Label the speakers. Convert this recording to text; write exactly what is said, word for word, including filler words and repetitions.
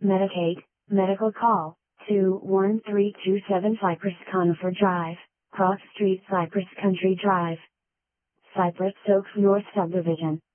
Speaker 1: Medicaid, medical call, two one three two seven Cypress Conifer Drive, Cross Street Cypress Country Drive. Cypress Oaks North Subdivision.